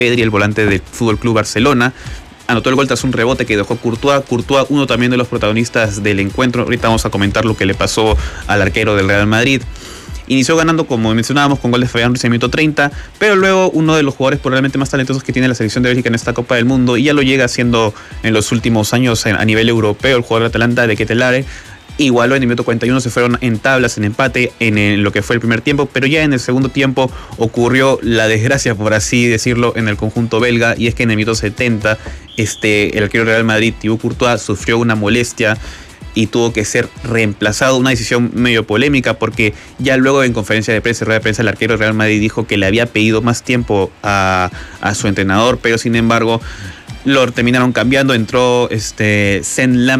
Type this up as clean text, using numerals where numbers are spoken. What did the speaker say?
Pedri, el volante del Fútbol Club Barcelona. Anotó el gol tras un rebote que dejó Courtois, uno también de los protagonistas del encuentro. Ahorita vamos a comentar lo que le pasó al arquero del Real Madrid. Inició ganando, como mencionábamos, con gol de Fabián Ruiz en el minuto 30, pero luego uno de los jugadores probablemente más talentosos que tiene la selección de Bélgica en esta Copa del Mundo, y ya lo llega haciendo en los últimos años a nivel europeo, el jugador de Atalanta, de Ketelare, igualó en el minuto 41, se fueron en tablas, en empate en lo que fue el primer tiempo, pero ya en el segundo tiempo ocurrió la desgracia, por así decirlo, en el conjunto belga, y es que en el minuto 70 el arquero Real Madrid, Thibaut Courtois, sufrió una molestia y tuvo que ser reemplazado, una decisión medio polémica, porque ya luego en conferencia de prensa, rueda de prensa, el arquero Real Madrid dijo que le había pedido más tiempo a su entrenador, pero sin embargo lo terminaron cambiando. Entró Sen Lam